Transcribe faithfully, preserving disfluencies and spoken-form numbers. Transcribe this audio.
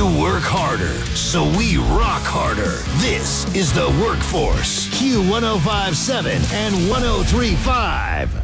You work harder, so we rock harder. This is The Workforce. Q one oh five point seven and one oh three point five.